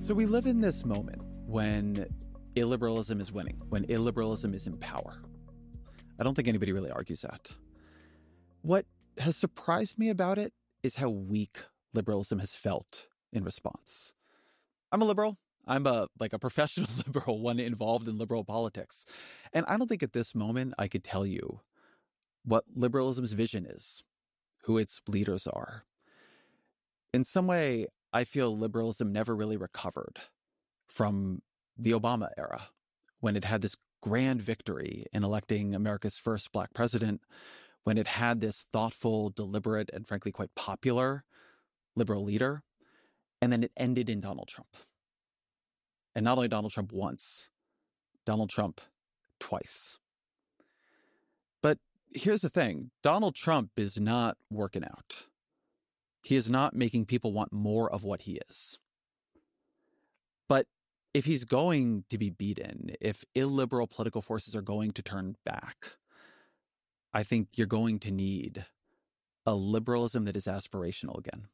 So we live in this moment when illiberalism is winning, when illiberalism is in power. I don't think anybody really argues that. What has surprised me about it is how weak liberalism has felt in response. I'm a liberal. I'm a professional liberal, one involved in liberal politics. And I don't think at this moment I could tell you what liberalism's vision is, who its leaders are. In some way, I feel liberalism never really recovered from the Obama era, when it had this grand victory in electing America's first Black president, when it had this thoughtful, deliberate, and frankly quite popular liberal leader, and then it ended in Donald Trump. And not only Donald Trump once, Donald Trump twice. But here's the thing, Donald Trump is not working out. He is not making people want more of what he is. But if he's going to be beaten, if illiberal political forces are going to turn back, I think you're going to need a liberalism that is aspirational again.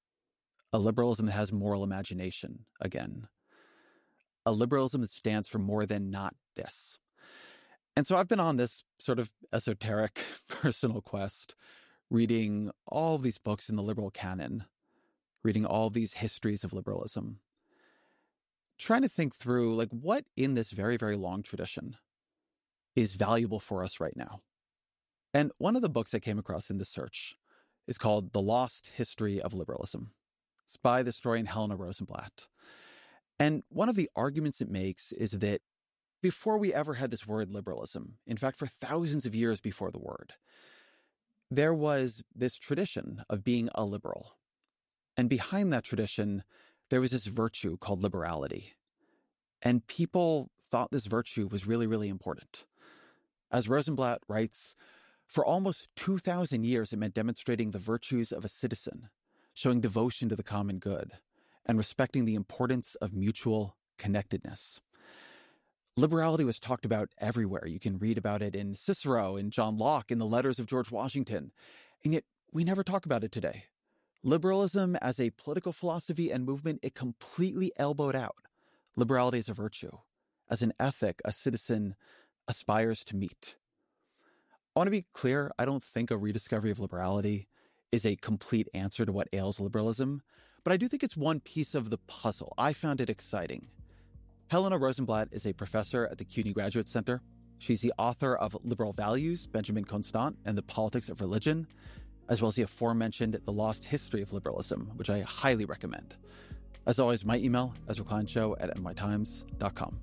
A liberalism that has moral imagination again. A liberalism that stands for more than not this. And so I've been on this sort of esoteric personal quest, reading all of these books in the liberal canon, reading all of these histories of liberalism, trying to think through, what in this very, very long tradition is valuable for us right now. And one of the books I came across in this search is called The Lost History of Liberalism. It's by the historian Helena Rosenblatt. And one of the arguments it makes is that before we ever had this word liberalism, in fact, for thousands of years before the word, there was this tradition of being a liberal. And behind that tradition, there was this virtue called liberality. And people thought this virtue was really, really important. As Rosenblatt writes, for almost 2,000 years, it meant demonstrating the virtues of a citizen, showing devotion to the common good, and respecting the importance of mutual connectedness. Liberality was talked about everywhere. You can read about it in Cicero, in John Locke, in the letters of George Washington. And yet we never talk about it today. Liberalism as a political philosophy and movement, it completely elbowed out liberality as a virtue, as an ethic a citizen aspires to meet. I want to be clear, I don't think a rediscovery of liberality is a complete answer to what ails liberalism, but I do think it's one piece of the puzzle. I found it exciting. Helena Rosenblatt is a professor at the CUNY Graduate Center. She's the author of Liberal Values, Benjamin Constant, and the Politics of Religion, as well as the aforementioned The Lost History of Liberalism, which I highly recommend. As always, my email, EzraKleinShow@nytimes.com.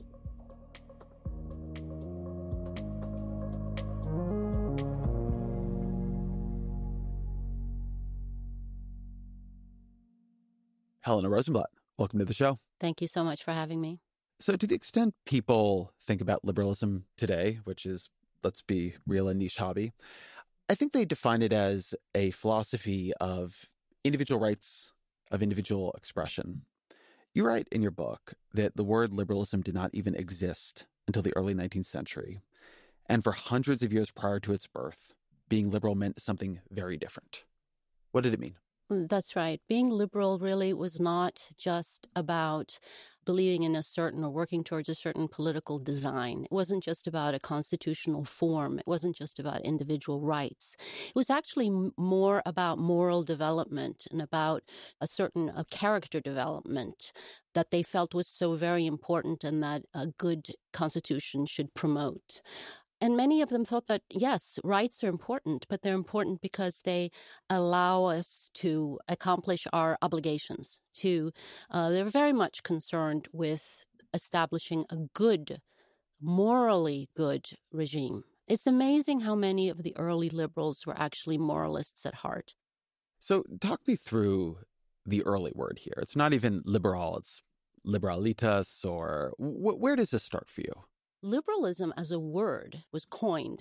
Helena Rosenblatt, welcome to the show. Thank you so much for having me. So to the extent people think about liberalism today, which is, let's be real, a niche hobby, I think they define it as a philosophy of individual rights, of individual expression. You write in your book that the word liberalism did not even exist until the early 19th century. And for hundreds of years prior to its birth, being liberal meant something very different. What did it mean? That's right. Being liberal really was not just about believing in a certain or working towards a certain political design. It wasn't just about a constitutional form. It wasn't just about individual rights. It was actually more about moral development and about a certain character development that they felt was so very important and that a good constitution should promote. And many of them thought that, yes, rights are important, but they're important because they allow us to accomplish our obligations. They're very much concerned with establishing a good, morally good regime. It's amazing how many of the early liberals were actually moralists at heart. So talk me through the early word here. It's not even liberal, it's liberalitas, or where does this start for you? Liberalism as a word was coined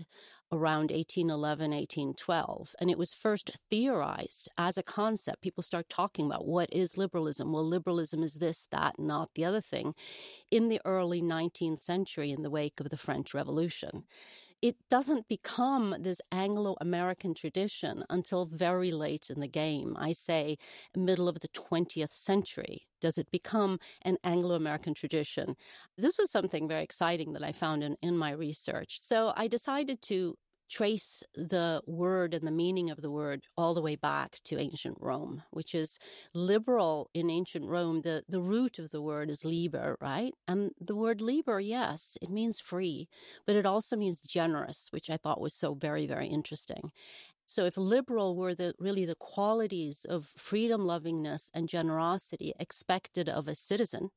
around 1811, 1812. And it was first theorized as a concept. People start talking about what is liberalism. Well, liberalism is this, that, not the other thing, in the early 19th century in the wake of the French Revolution. It doesn't become this Anglo-American tradition until very late in the game. I say middle of the 20th century. Does it become an Anglo-American tradition? This was something very exciting that I found in my research. So I decided to trace the word and the meaning of the word all the way back to ancient Rome, which is liberal in ancient Rome. The root of the word is liber, right? And the word liber, yes, it means free, but it also means generous, which I thought was so very, very interesting. So if liberal were really the qualities of freedom, lovingness, and generosity expected of a citizen,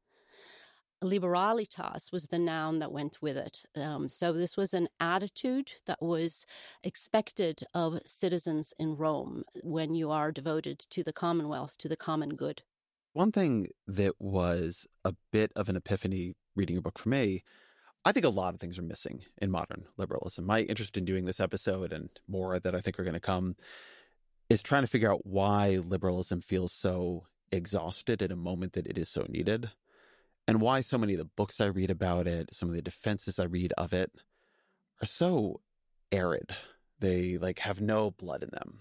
liberalitas was the noun that went with it. So this was an attitude that was expected of citizens in Rome when you are devoted to the commonwealth, to the common good. One thing that was a bit of an epiphany reading your book for me, I think a lot of things are missing in modern liberalism. My interest in doing this episode and more that I think are going to come is trying to figure out why liberalism feels so exhausted at a moment that it is so needed. And why so many of the books I read about it, some of the defenses I read of it, are so arid. They have no blood in them.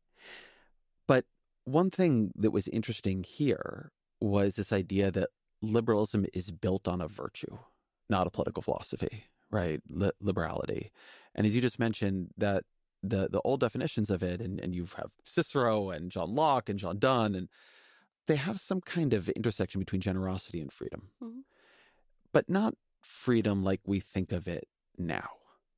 But one thing that was interesting here was this idea that liberalism is built on a virtue, not a political philosophy, right? Liberality. And as you just mentioned, that the old definitions of it, and you have Cicero and John Locke and John Donne, and they have some kind of intersection between generosity and freedom, but not freedom like we think of it now.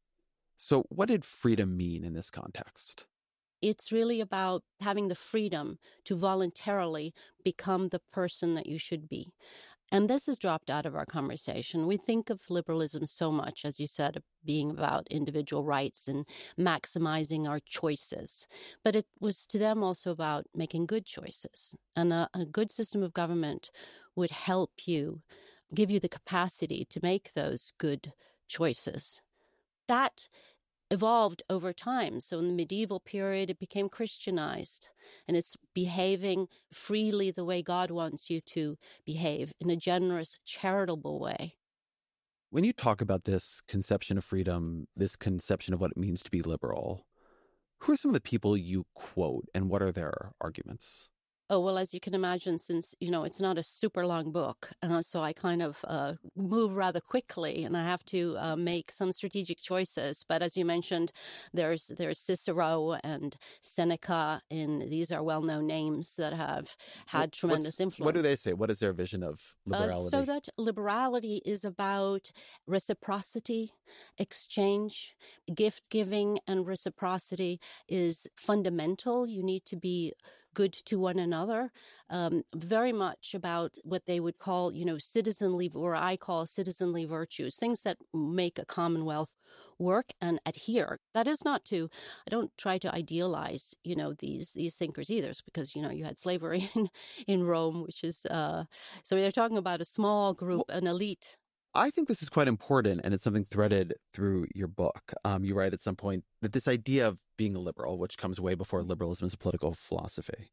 So what did freedom mean in this context? It's really about having the freedom to voluntarily become the person that you should be. And this has dropped out of our conversation. We think of liberalism so much, as you said, being about individual rights and maximizing our choices. But it was to them also about making good choices. And a good system of government would help you, give you the capacity to make those good choices. That evolved over time. So in the medieval period, it became Christianized, and it's behaving freely the way God wants you to behave, in a generous, charitable way. When you talk about this conception of freedom, this conception of what it means to be liberal, who are some of the people you quote, and what are their arguments? Oh, well, as you can imagine, since, it's not a super long book, so I kind of move rather quickly, and I have to make some strategic choices. But as you mentioned, there's Cicero and Seneca, and these are well-known names that have had tremendous influence. What do they say? What is their vision of liberality? So that liberality is about reciprocity, exchange, gift-giving, and reciprocity is fundamental. You need to be good to one another, very much about what they would call, citizenly, or I call citizenly virtues, things that make a commonwealth work and adhere. That is not I don't try to idealize, these thinkers either, because, you had slavery in Rome, which is, so they're talking about a small group, an elite. I think this is quite important, and it's something threaded through your book. You write at some point that this idea of being a liberal, which comes way before liberalism as a political philosophy,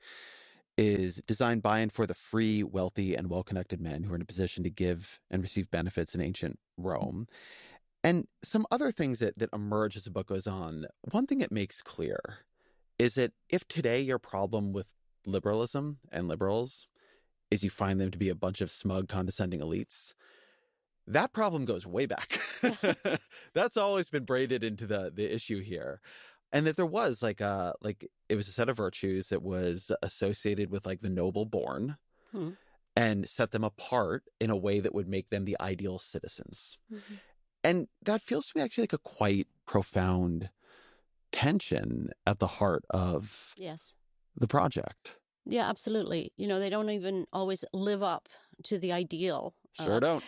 is designed by and for the free, wealthy, and well-connected men who are in a position to give and receive benefits in ancient Rome. And some other things that emerge as the book goes on. One thing it makes clear is that if today your problem with liberalism and liberals is you find them to be a bunch of smug, condescending elites, that problem goes way back. That's always been braided into the issue here. And that there was it was a set of virtues that was associated with the noble born and set them apart in a way that would make them the ideal citizens. Mm-hmm. And that feels to me actually like a quite profound tension at the heart of the project. Yeah, absolutely. They don't even always live up to the ideal. Sure don't.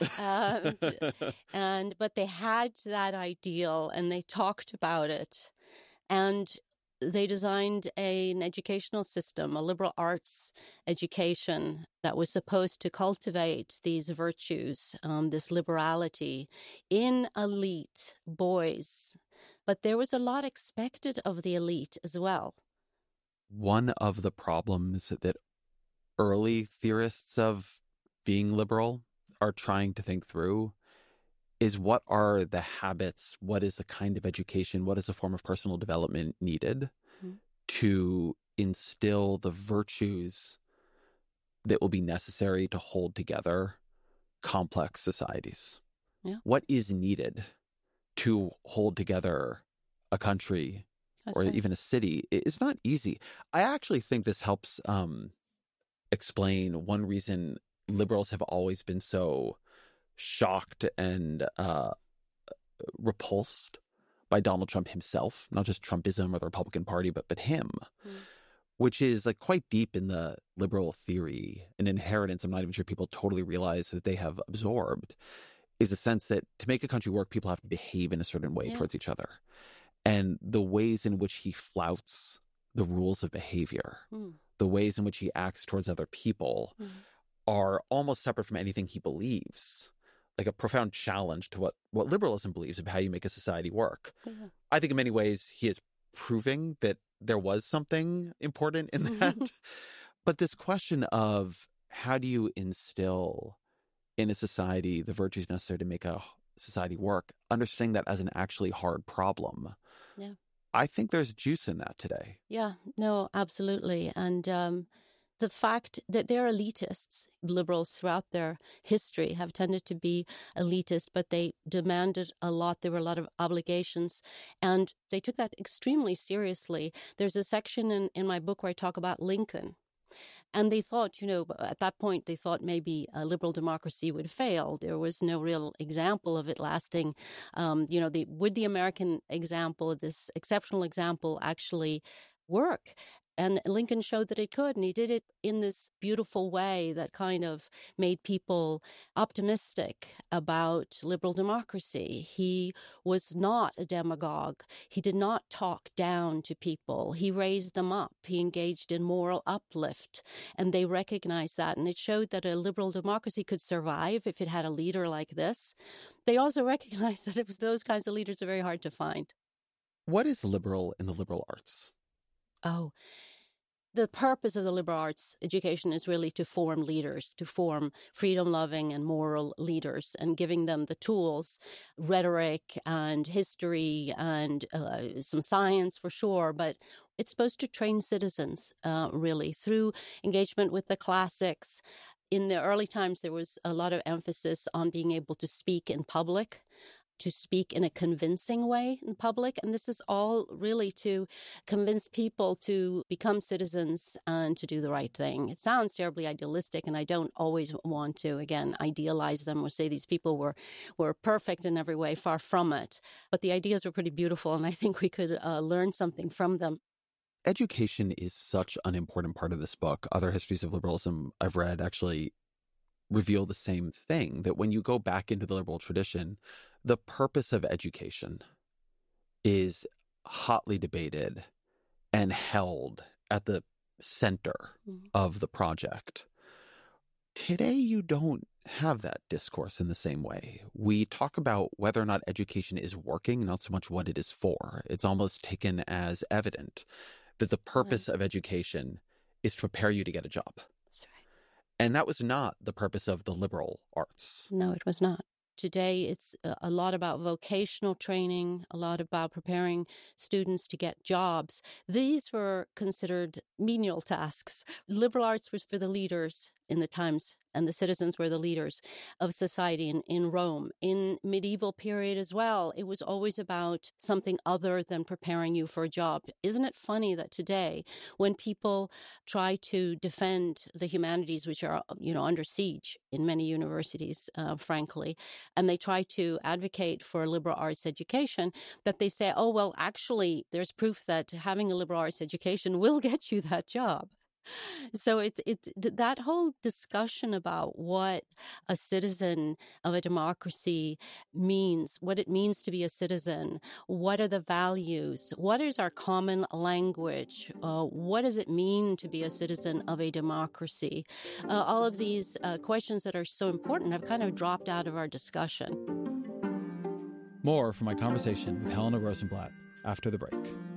But they had that ideal, and they talked about it, and they designed an educational system, a liberal arts education that was supposed to cultivate these virtues, this liberality in elite boys. but there was a lot expected of the elite as well. One of the problems that early theorists of being liberal are trying to think through is what are the habits, what is the kind of education, what is a form of personal development needed to instill the virtues that will be necessary to hold together complex societies. Yeah. What is needed to hold together a country or even a city? It's not easy. I actually think this helps explain one reason liberals have always been so shocked and repulsed by Donald Trump himself, not just Trumpism or the Republican Party, but him, which is like quite deep in the liberal theory, an inheritance I'm not even sure people totally realize that they have absorbed, is a sense that to make a country work, people have to behave in a certain way towards each other. And the ways in which he flouts the rules of behavior, the ways in which he acts towards other people are almost separate from anything he believes, like a profound challenge to what liberalism believes about how you make a society work. I think in many ways he is proving that there was something important in that. But this question of how do you instill in a society the virtues necessary to make a society work, understanding that as an actually hard problem. Yeah. I think there's juice in that today. Yeah, no, absolutely. And the fact that they're elitists, liberals throughout their history have tended to be elitist, but they demanded a lot. There were a lot of obligations, and they took that extremely seriously. There's a section in my book where I talk about Lincoln. And they thought, at that point, they thought maybe a liberal democracy would fail. There was no real example of it lasting. Would the American example, this exceptional example, actually work? And Lincoln showed that it could, and he did it in this beautiful way that kind of made people optimistic about liberal democracy. He was not a demagogue. He did not talk down to people. He raised them up. He engaged in moral uplift, and they recognized that. And it showed that a liberal democracy could survive if it had a leader like this. They also recognized that those kinds of leaders are very hard to find. What is liberal in the liberal arts? Oh, the purpose of the liberal arts education is really to form leaders, to form freedom-loving and moral leaders, and giving them the tools, rhetoric and history and some science for sure, but it's supposed to train citizens really through engagement with the classics. In the early times, there was a lot of emphasis on being able to speak in public, to speak in a convincing way in public. And this is all really to convince people to become citizens and to do the right thing. It sounds terribly idealistic, and I don't always want to, again, idealize them or say these people were perfect in every way, far from it. But the ideas were pretty beautiful, and I think we could learn something from them. Education is such an important part of this book. Other histories of liberalism I've read actually reveal the same thing, that when you go back into the liberal tradition, the purpose of education is hotly debated and held at the center of the project. Today, you don't have that discourse in the same way. We talk about whether or not education is working, not so much what it is for. It's almost taken as evident that the purpose of education is to prepare you to get a job. That's right. And that was not the purpose of the liberal arts. No, it was not. Today, it's a lot about vocational training, a lot about preparing students to get jobs. These were considered menial tasks. Liberal arts was for the leaders in the times, and the citizens were the leaders of society in Rome. In medieval period as well, it was always about something other than preparing you for a job. Isn't it funny that today, when people try to defend the humanities, which are, under siege in many universities, frankly, and they try to advocate for liberal arts education, that they say, oh, well, actually, there's proof that having a liberal arts education will get you that job. So it's that whole discussion about what a citizen of a democracy means, what it means to be a citizen, what are the values, what is our common language, what does it mean to be a citizen of a democracy? All of these questions that are so important have kind of dropped out of our discussion. More from my conversation with Helena Rosenblatt after the break.